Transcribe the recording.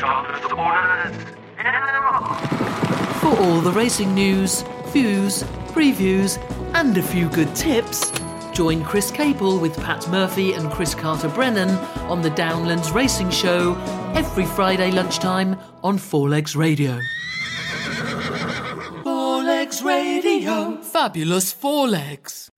For all the racing news, views, previews, and a few good tips, join Chris Capel with Pat Murphy and Chris Carter-Brennan on the Downlands Racing Show every Friday lunchtime on Four Legs Radio. Four Legs Radio. Fabulous Four Legs.